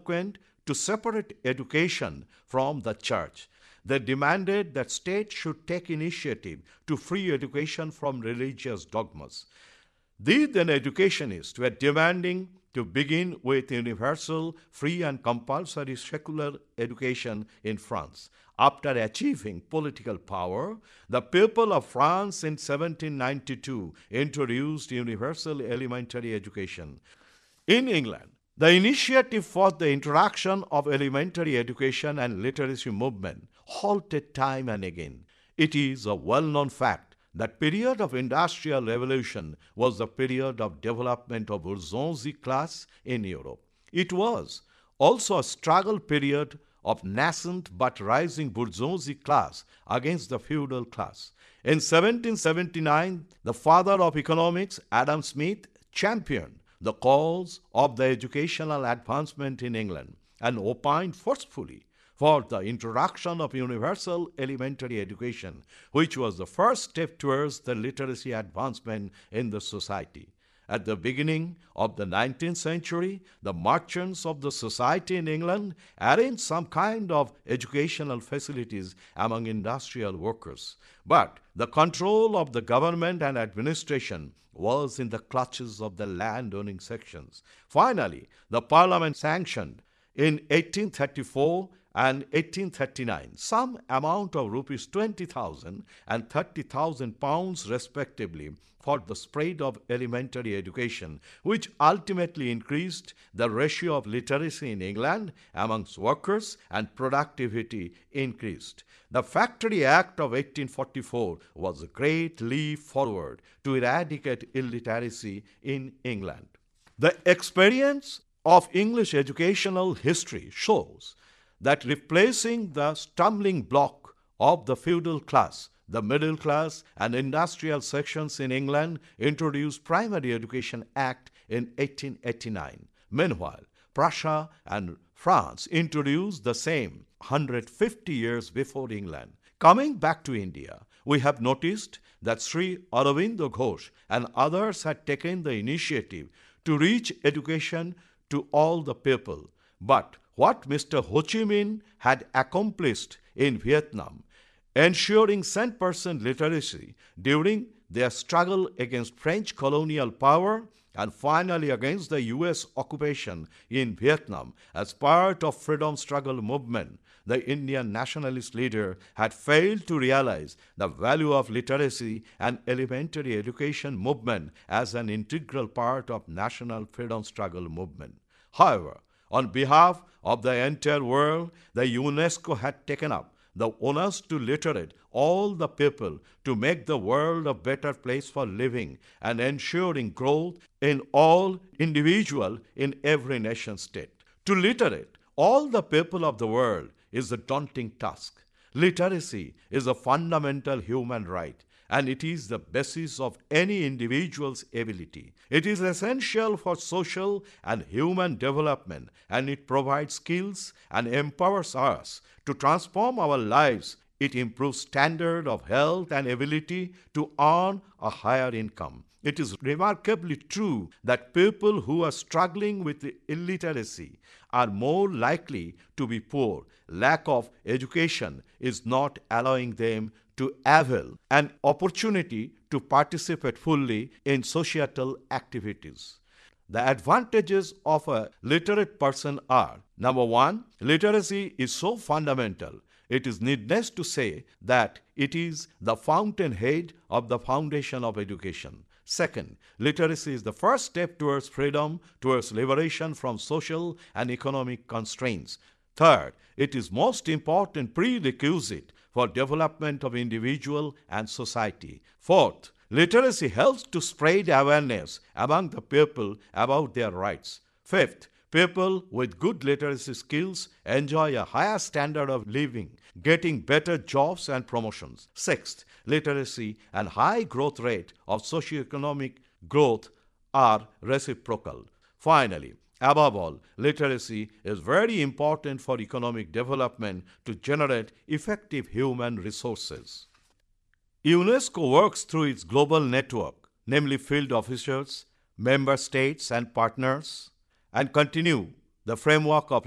eloquent to separate education from the church. They demanded that states should take initiative to free education from religious dogmas. These then educationists were demanding to begin with universal, free and compulsory secular education in France. After achieving political power, the people of France in 1792 introduced universal elementary education. In England, the initiative for the introduction of elementary education and literacy movement halted time and again. It is a well-known fact that period of industrial revolution was the period of development of bourgeoisie class in Europe. It was also a struggle period of nascent but rising bourgeoisie class against the feudal class. In 1779, the father of economics, Adam Smith, championed the cause of the educational advancement in England and opined forcefully for the introduction of universal elementary education, which was the first step towards the literacy advancement in the society. At the beginning of the 19th century, the merchants of the society in England arranged some kind of educational facilities among industrial workers. But the control of the government and administration was in the clutches of the landowning sections. Finally, the Parliament sanctioned in 1834 and 1839 some amount of rupees 20,000 and 30,000 pounds respectively for the spread of elementary education, which ultimately increased the ratio of literacy in England amongst workers and productivity increased. The Factory Act of 1844 was a great leap forward to eradicate illiteracy in England. The experience of English educational history shows that replacing the stumbling block of the feudal class, the middle class and industrial sections in England introduced Primary Education Act in 1889. Meanwhile, Prussia and France introduced the same 150 years before England. Coming back to India, we have noticed that Sri Aurobindo Ghosh and others had taken the initiative to reach education to all the people. But what Mr. Ho Chi Minh had accomplished in Vietnam, ensuring 100% literacy during their struggle against French colonial power and finally against the U.S. occupation in Vietnam as part of freedom struggle movement, the Indian nationalist leader had failed to realize the value of literacy and elementary education movement as an integral part of national freedom struggle movement. However, on behalf of the entire world, the UNESCO had taken up the onus to literate all the people to make the world a better place for living and ensuring growth in all individual in every nation state. To literate all the people of the world is a daunting task. Literacy is a fundamental human right, and it is the basis of any individual's ability. It is essential for social and human development, and it provides skills and empowers us to transform our lives. It improves standard of health and ability to earn a higher income. It is remarkably true that people who are struggling with illiteracy are more likely to be poor. Lack of education is not allowing them to avail an opportunity to participate fully in societal activities. The advantages of a literate person are: number one, literacy is so fundamental, it is needless to say that it is the fountainhead of the foundation of education. Second, literacy is the first step towards freedom, towards liberation from social and economic constraints. Third, it is most important prerequisite for development of individual and society. Fourth, literacy helps to spread awareness among the people about their rights. Fifth, people with good literacy skills enjoy a higher standard of living, getting better jobs and promotions. Sixth, literacy and high growth rate of socioeconomic growth are reciprocal. Finally, above all, literacy is very important for economic development to generate effective human resources. UNESCO works through its global network, namely field officers, member states and partners, and continue the framework of